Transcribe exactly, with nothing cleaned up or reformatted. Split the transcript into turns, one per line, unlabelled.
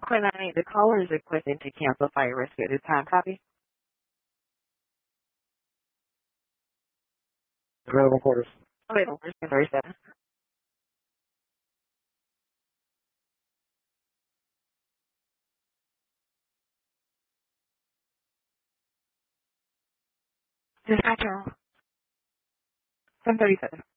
Quinn, I need the caller is requesting to cancel fire rescue at this time. Copy.
Available quarters.
Available. thirty-seven. Dispatcher. seven thirty-seven.